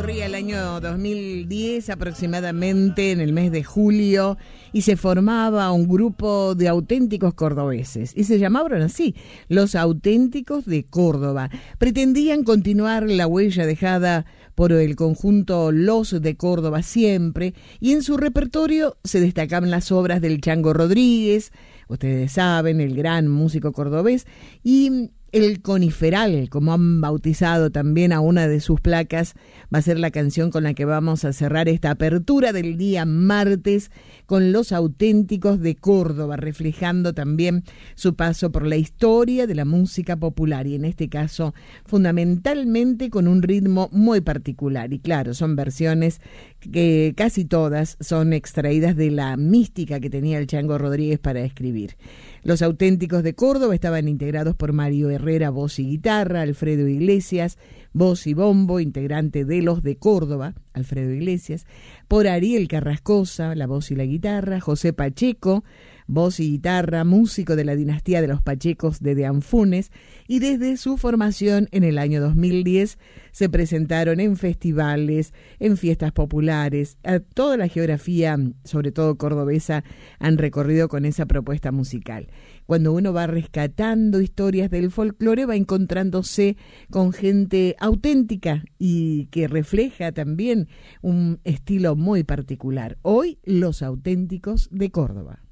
corría el año 2010 aproximadamente, en el mes de julio, y se formaba un grupo de auténticos cordobeses, y se llamaban así, los Auténticos de Córdoba. Pretendían continuar la huella dejada por el conjunto Los de Córdoba siempre, y en su repertorio se destacaban las obras del Chango Rodríguez, ustedes saben, el gran músico cordobés, y el Coniferal, como han bautizado también a una de sus placas, va a ser la canción con la que vamos a cerrar esta apertura del día martes con Los Auténticos de Córdoba, reflejando también su paso por la historia de la música popular y en este caso fundamentalmente con un ritmo muy particular. Y claro, son versiones que casi todas son extraídas de la mística que tenía el Chango Rodríguez para escribir. Los Auténticos de Córdoba estaban integrados por Mario Herrera, voz y guitarra, Alfredo Iglesias, voz y bombo, integrante de Los de Córdoba, Alfredo Iglesias, por Ariel Carrascosa, la voz y la guitarra, José Pacheco, voz y guitarra, músico de la dinastía de los Pachecos de Anfunes, y desde su formación en el año 2010 se presentaron en festivales, en fiestas populares, a toda la geografía, sobre todo cordobesa, han recorrido con esa propuesta musical. Cuando uno va rescatando historias del folclore, va encontrándose con gente auténtica y que refleja también un estilo muy particular. Hoy, Los Auténticos de Córdoba.